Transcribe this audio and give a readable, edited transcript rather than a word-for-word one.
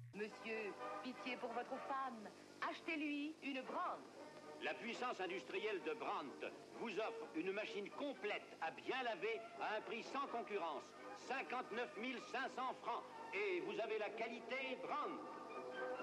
Monsieur, pitié pour votre femme. Achetez-lui une Brandt. La puissance industrielle de Brandt vous offre une machine complète à bien laver à un prix sans concurrence. 59 500 francs. Et vous avez la qualité Brandt.